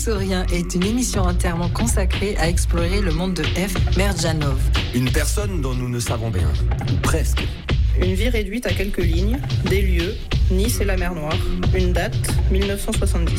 Tous ou rien est une émission entièrement consacrée à explorer le monde de F. Merdjanov. Une personne dont nous ne savons rien, ou presque. Une vie réduite à quelques lignes, des lieux, Nice et la mer Noire, une date, 1970.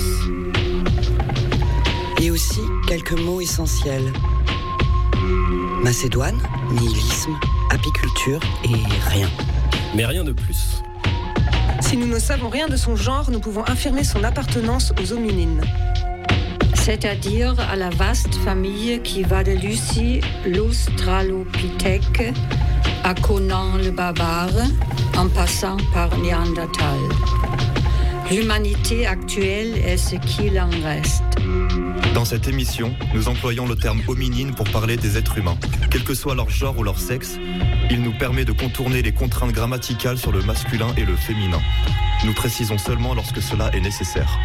Et aussi quelques mots essentiels. Macédoine, nihilisme, apiculture et rien. Mais rien de plus. Si nous ne savons rien de son genre, nous pouvons affirmer son appartenance aux hominines. C'est-à-dire à la vaste famille qui va de Lucie, l'Australopithèque, à Conan le barbare, en passant par Néandertal. L'humanité actuelle est ce qu'il en reste. Dans cette émission, nous employons le terme hominine pour parler des êtres humains. Quel que soit leur genre ou leur sexe, il nous permet de contourner les contraintes grammaticales sur le masculin et le féminin. Nous précisons seulement lorsque cela est nécessaire.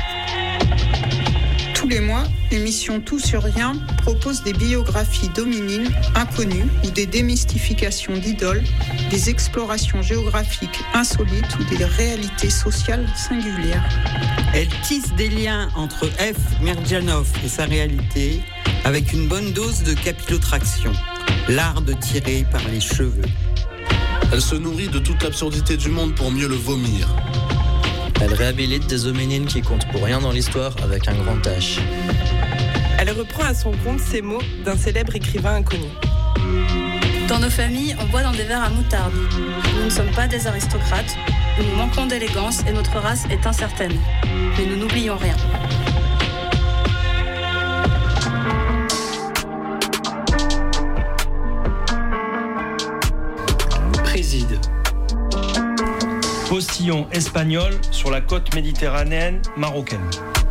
Tous les mois, l'émission Tout sur rien propose des biographies d'hominines inconnues ou des démystifications d'idoles, des explorations géographiques insolites ou des réalités sociales singulières. Elle tisse des liens entre F. Merdjanov et sa réalité avec une bonne dose de capillotraction, l'art de tirer par les cheveux. Elle se nourrit de toute l'absurdité du monde pour mieux le vomir. Elle réhabilite des hominines qui comptent pour rien dans l'histoire avec un grand H. Elle reprend à son compte ces mots d'un célèbre écrivain inconnu. Dans nos familles, on boit dans des verres à moutarde. Nous ne sommes pas des aristocrates, nous manquons d'élégance et notre race est incertaine. Mais nous n'oublions rien. Préside. Postillon espagnol sur la côte méditerranéenne marocaine.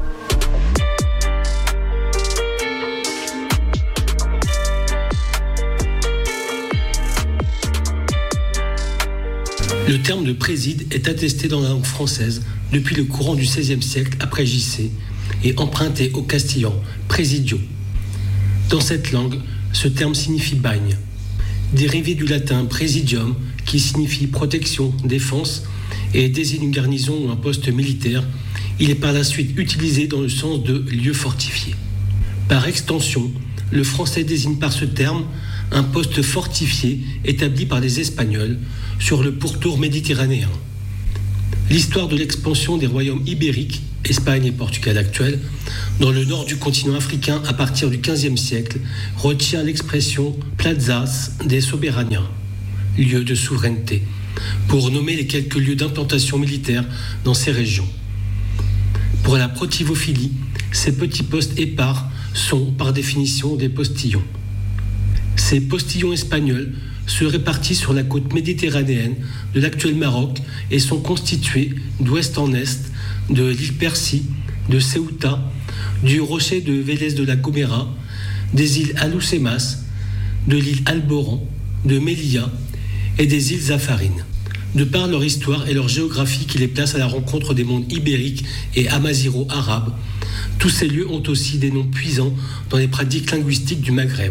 Le terme de préside est attesté dans la langue française depuis le courant du XVIe siècle après JC et emprunté au castillan presidio. Dans cette langue, ce terme signifie bagne. Dérivé du latin presidium qui signifie protection, défense et désigne une garnison ou un poste militaire, il est par la suite utilisé dans le sens de lieu fortifié. Par extension, le français désigne par ce terme un poste fortifié établi par les Espagnols sur le pourtour méditerranéen. L'histoire de l'expansion des royaumes ibériques, Espagne et Portugal actuels, dans le nord du continent africain à partir du XVe siècle, retient l'expression plazas de soberania, lieu de souveraineté, pour nommer les quelques lieux d'implantation militaire dans ces régions. Pour la protivophilie, ces petits postes épars sont, par définition, des postillons. Ces postillons espagnols se répartissent sur la côte méditerranéenne de l'actuel Maroc et sont constitués d'ouest en est de l'île Percy, de Ceuta, du rocher de Vélez de la Gomera, des îles Alhucemas, de l'île Alboran, de Melilla et des îles Zafarines. De par leur histoire et leur géographie qui les place à la rencontre des mondes ibériques et amazigho-arabes, tous ces lieux ont aussi des noms puissants dans les pratiques linguistiques du Maghreb.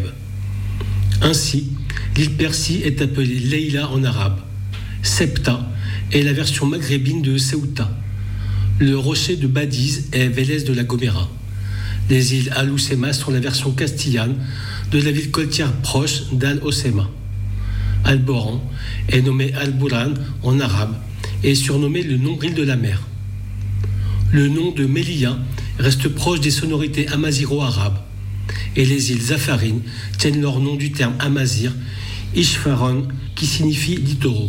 Ainsi, l'île Percy est appelée Leila en arabe. Septa est la version maghrébine de Ceuta. Le rocher de Badiz est Vélez de la Gomera. Les îles Alhucemas sont la version castillane de la ville côtière proche d'Al-Hoceima. Alboran est nommé Al-Buran en arabe et est surnommé le nombril de la mer. Le nom de Melilla reste proche des sonorités amazigho-arabes et les îles Zafarines tiennent leur nom du terme amazir, Ishfaron, qui signifie littoraux.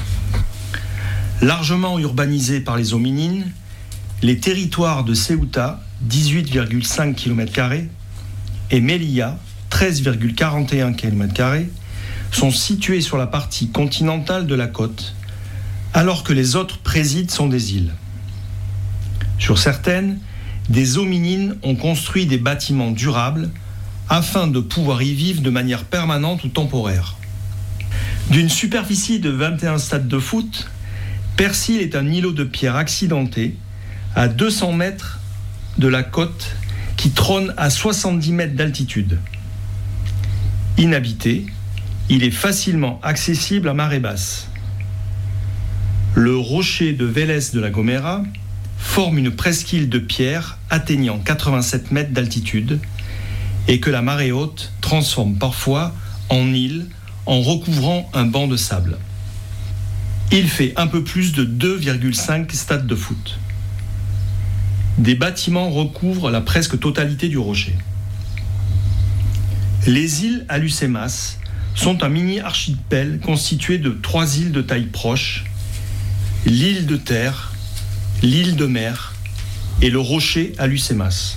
Largement urbanisés par les hominines, les territoires de Ceuta, 18,5 km², et Melilla, 13,41 km², sont situés sur la partie continentale de la côte, alors que les autres présides sont des îles. Sur certaines, des hominines ont construit des bâtiments durables afin de pouvoir y vivre de manière permanente ou temporaire. D'une superficie de 21 stades de foot, Persil est un îlot de pierre accidenté à 200 mètres de la côte qui trône à 70 mètres d'altitude. Inhabité, il est facilement accessible à marée basse. Le rocher de Vélez de la Gomera, forment une presqu'île de pierre atteignant 87 mètres d'altitude et que la marée haute transforme parfois en île en recouvrant un banc de sable. Il fait un peu plus de 2,5 stades de foot. Des bâtiments recouvrent la presque totalité du rocher. Les îles Alhucemas sont un mini-archipel constitué de 3 îles de taille proche, l'île de terre, l'île de mer et le rocher Alhucemas.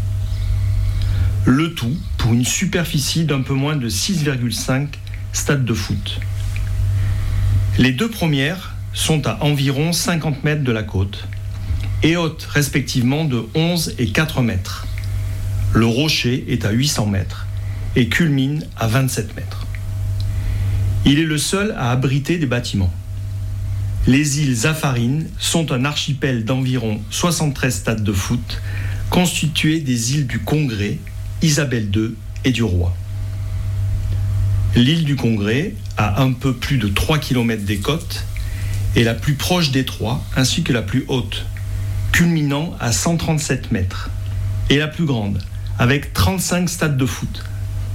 Le tout pour une superficie d'un peu moins de 6,5 stades de foot. Les 2 premières sont à environ 50 mètres de la côte et hautes respectivement de 11 et 4 mètres. Le rocher est à 800 mètres et culmine à 27 mètres. Il est le seul à abriter des bâtiments. Les îles Zaffarine sont un archipel d'environ 73 stades de foot constitué des îles du Congrès, Isabelle II et du Roi. L'île du Congrès, à un peu plus de 3 km des côtes, est la plus proche des 3 ainsi que la plus haute, culminant à 137 mètres, et la plus grande, avec 35 stades de foot.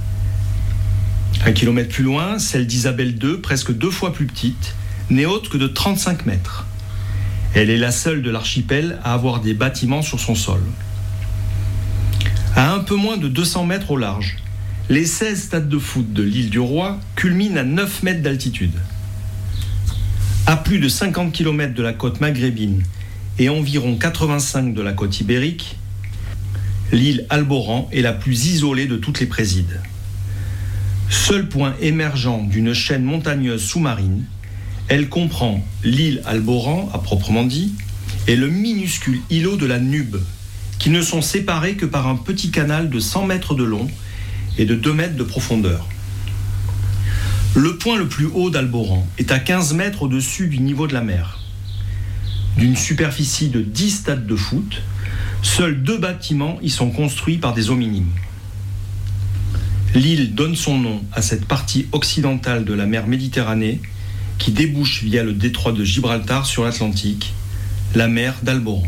1 kilomètre plus loin, celle d'Isabelle II, presque 2 fois plus petite, n'est haute que de 35 mètres. Elle est la seule de l'archipel à avoir des bâtiments sur son sol. À un peu moins de 200 mètres au large, les 16 stades de foot de l'île du Roi culminent à 9 mètres d'altitude. À plus de 50 km de la côte maghrébine et environ 85 de la côte ibérique, l'île Alboran est la plus isolée de toutes les Présides. Seul point émergent d'une chaîne montagneuse sous-marine, elle comprend l'île Alboran, à proprement dit, et le minuscule îlot de la Nube, qui ne sont séparés que par un petit canal de 100 mètres de long et de 2 mètres de profondeur. Le point le plus haut d'Alboran est à 15 mètres au-dessus du niveau de la mer. D'une superficie de 10 stades de foot, seuls 2 bâtiments y sont construits par des hominines. L'île donne son nom à cette partie occidentale de la mer Méditerranée qui débouche via le détroit de Gibraltar sur l'Atlantique, la mer d'Alboran.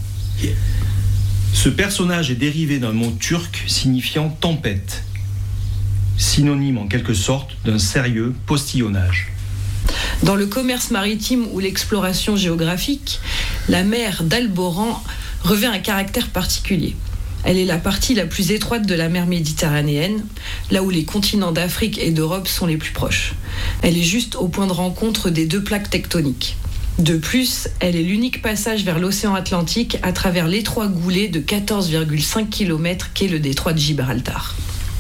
Ce personnage est dérivé d'un mot turc signifiant tempête, synonyme en quelque sorte d'un sérieux postillonnage. Dans le commerce maritime ou l'exploration géographique, la mer d'Alboran revêt un caractère particulier. Elle est la partie la plus étroite de la mer Méditerranéenne, là où les continents d'Afrique et d'Europe sont les plus proches. Elle est juste au point de rencontre des 2 plaques tectoniques. De plus, elle est l'unique passage vers l'océan Atlantique à travers l'étroit goulet de 14,5 km qu'est le détroit de Gibraltar.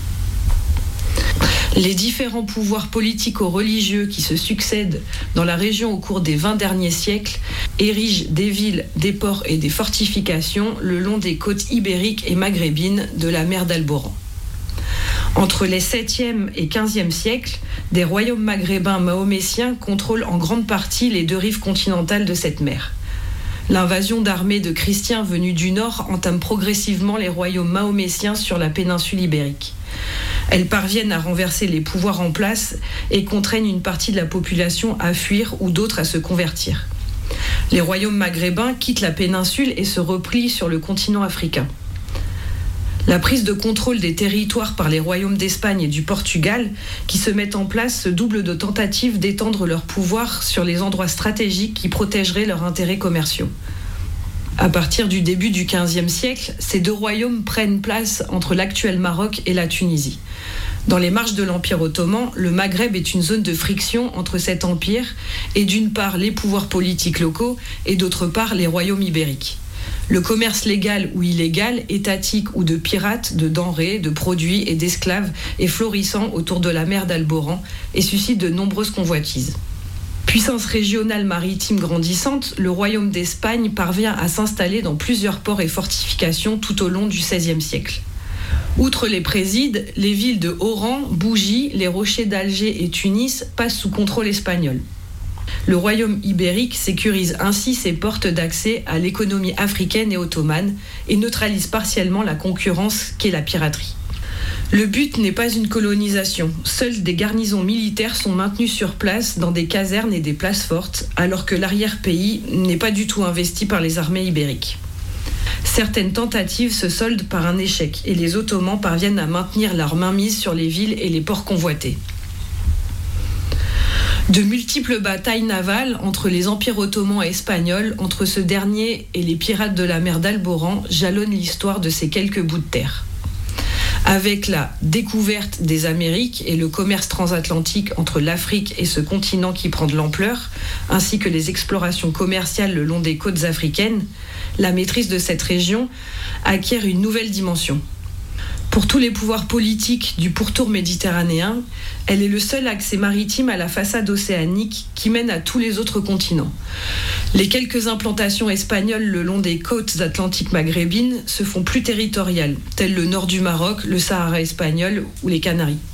Les différents pouvoirs politico-religieux qui se succèdent dans la région au cours des 20 derniers siècles érigent des villes, des ports et des fortifications le long des côtes ibériques et maghrébines de la mer d'Alboran. Entre les 7e et 15e siècles, des royaumes maghrébins mahométiens contrôlent en grande partie les 2 rives continentales de cette mer. L'invasion d'armées de chrétiens venus du nord entame progressivement les royaumes mahométiens sur la péninsule ibérique. Elles parviennent à renverser les pouvoirs en place et contraignent une partie de la population à fuir ou d'autres à se convertir. Les royaumes maghrébins quittent la péninsule et se replient sur le continent africain. La prise de contrôle des territoires par les royaumes d'Espagne et du Portugal, qui se mettent en place, se double de tentatives d'étendre leur pouvoir sur les endroits stratégiques qui protégeraient leurs intérêts commerciaux. À partir du début du XVe siècle, ces 2 royaumes prennent place entre l'actuel Maroc et la Tunisie. Dans les marges de l'Empire ottoman, le Maghreb est une zone de friction entre cet empire et d'une part les pouvoirs politiques locaux et d'autre part les royaumes ibériques. Le commerce légal ou illégal, étatique ou de pirates, de denrées, de produits et d'esclaves est florissant autour de la mer d'Alboran et suscite de nombreuses convoitises. Puissance régionale maritime grandissante, le royaume d'Espagne parvient à s'installer dans plusieurs ports et fortifications tout au long du XVIe siècle. Outre les Présides, les villes de Oran, Bougie, les rochers d'Alger et Tunis passent sous contrôle espagnol. Le royaume ibérique sécurise ainsi ses portes d'accès à l'économie africaine et ottomane et neutralise partiellement la concurrence qu'est la piraterie. Le but n'est pas une colonisation. Seules des garnisons militaires sont maintenues sur place dans des casernes et des places fortes, alors que l'arrière-pays n'est pas du tout investi par les armées ibériques. Certaines tentatives se soldent par un échec et les Ottomans parviennent à maintenir leur mainmise sur les villes et les ports convoités. De multiples batailles navales entre les empires ottomans et espagnols, entre ce dernier et les pirates de la mer d'Alboran, jalonnent l'histoire de ces quelques bouts de terre. Avec la découverte des Amériques et le commerce transatlantique entre l'Afrique et ce continent qui prend de l'ampleur, ainsi que les explorations commerciales le long des côtes africaines, la maîtrise de cette région acquiert une nouvelle dimension. Pour tous les pouvoirs politiques du pourtour méditerranéen, elle est le seul accès maritime à la façade océanique qui mène à tous les autres continents. Les quelques implantations espagnoles le long des côtes atlantiques maghrébines se font plus territoriales, telles le nord du Maroc, le Sahara espagnol ou les Canaries.